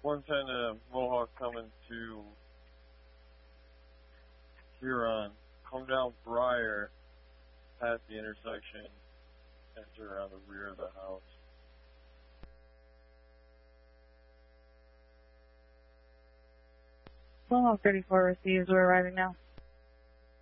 110 Mohawk coming to Huron. Come down Briar at the intersection. Enter around the rear of the house. Mohawk 34 receives. We're arriving now.